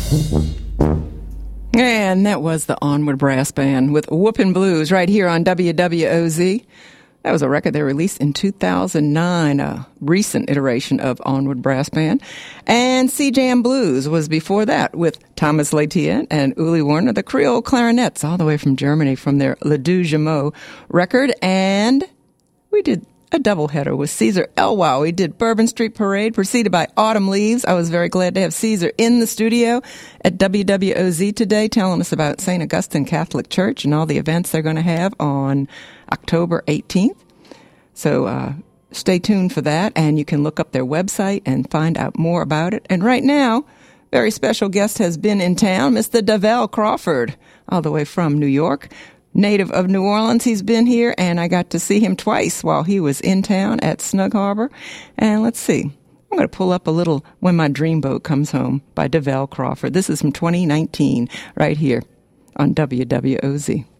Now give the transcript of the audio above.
And that was the Onward Brass Band with Whoopin' Blues right here on WWOZ. That was a record they released in 2009, a recent iteration of Onward Brass Band. And C-Jam Blues was before that with Thomas Latien and Uli Werner, the Creole Clarinets, all the way from Germany from their Le Deux Jumeaux record. And we did a doubleheader with Caesar Elwau. We did Bourbon Street Parade, preceded by Autumn Leaves. I was very glad to have Caesar in the studio at WWOZ today, telling us about St. Augustine Catholic Church and all the events they're going to have on October 18th. So stay tuned for that, and you can look up their website and find out more about it. And right now, very special guest has been in town, Mr. Davell Crawford, all the way from New York. Native of New Orleans, he's been here, and I got to see him twice while he was in town at Snug Harbor. And let's see, I'm going to pull up a little When My Dreamboat Comes Home by Davell Crawford. This is from 2019 right here on WWOZ.